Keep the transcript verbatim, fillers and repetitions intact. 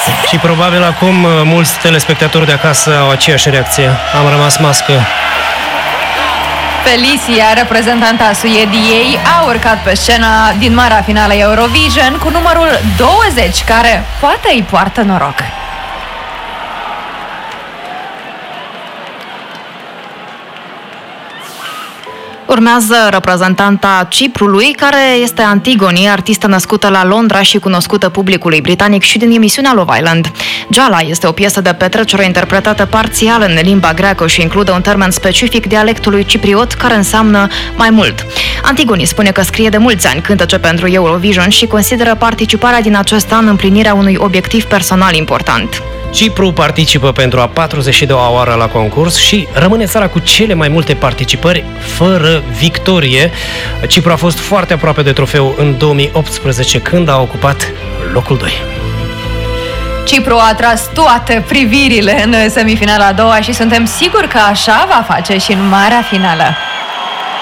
Și probabil acum mulți telespectatori de acasă au aceeași reacție. Am rămas mască. Felicia, reprezentanta Suediei, a urcat pe scena din marea finală Eurovision cu numărul douăzeci, care poate îi poartă noroc. Urmează reprezentanta Ciprului, care este Antigone, artistă născută la Londra și cunoscută publicului britanic și din emisiunea Love Island. Giala este o piesă de petrecere interpretată parțial în limba greacă și include un termen specific dialectului cipriot care înseamnă mai mult. Antigone spune că scrie de mulți ani cântece pentru Eurovision și consideră participarea din acest an împlinirea unui obiectiv personal important. Cipru participă pentru a patruzeci și doua oară la concurs și rămâne țara cu cele mai multe participări fără victorie. Cipru a fost foarte aproape de trofeu în două mii optsprezece, când a ocupat locul doi. Cipru a atras toate privirile în semifinala a doua și suntem siguri că așa va face și în marea finală.